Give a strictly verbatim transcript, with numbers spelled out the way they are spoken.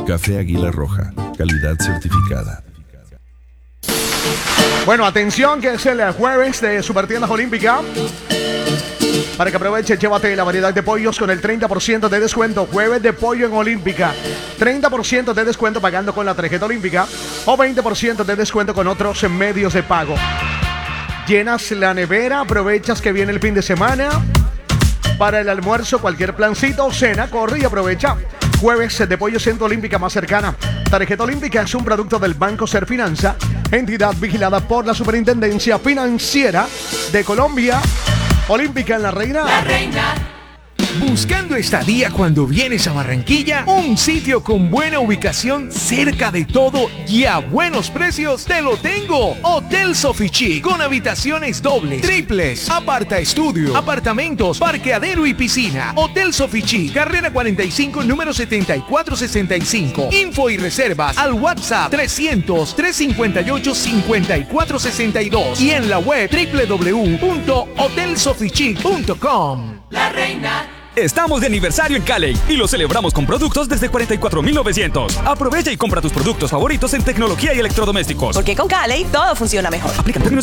Café Águila Roja, calidad certificada. Bueno, atención que es el jueves de Supertiendas Olímpica. Para que aproveches, llévate la variedad de pollos con el treinta por ciento de descuento. Jueves de pollo en Olímpica. treinta por ciento de descuento pagando con la tarjeta Olímpica o veinte por ciento de descuento con otros medios de pago. Llenas la nevera, aprovechas que viene el fin de semana. Para el almuerzo, cualquier plancito o cena, corre y aprovecha. Jueves de pollo Centro Olímpica más cercana. Tarjeta Olímpica es un producto del Banco Serfinanza, entidad vigilada por la Superintendencia Financiera de Colombia. Olímpica en La Reina. La Reina. Buscando estadía cuando vienes a Barranquilla, un sitio con buena ubicación cerca de todo y a buenos precios, te lo tengo. Hotel Sofichi, con habitaciones dobles, triples, aparta estudio, apartamentos, parqueadero y piscina. Hotel Sofichi, carrera cuarenta y cinco, número setenta y cuatro sesenta y cinco. Info y reservas al WhatsApp trescientos, trescientos cincuenta y ocho, cincuenta y cuatro sesenta y dos y en la web doble u doble u doble u punto hotel sofichi punto com. La Reina. Estamos de aniversario en Cali y lo celebramos con productos desde cuarenta y cuatro mil novecientos. Aprovecha y compra tus productos favoritos en tecnología y electrodomésticos. Porque con Cali todo funciona mejor. Aplica términos